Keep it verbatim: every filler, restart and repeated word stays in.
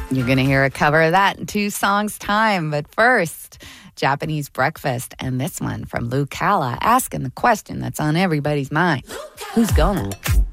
You're going to hear a cover of that in two songs' time. But first, Japanese Breakfast, and this one from Lou Calla, asking the question that's on everybody's mind. Who's gonna?